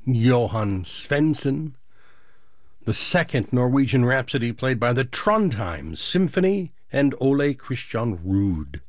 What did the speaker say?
Johan Svensson, the second Norwegian Rhapsody played by the Trondheim Symphony and Ole Christian Ruud.